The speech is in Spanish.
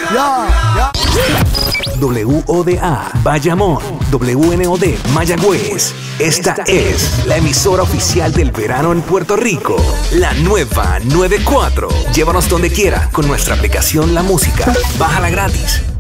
WODA, Bayamón, WNOD, Mayagüez. Esta es la emisora oficial del verano en Puerto Rico. La nueva 94. Llévanos donde quiera con nuestra aplicación La Música. Bájala gratis.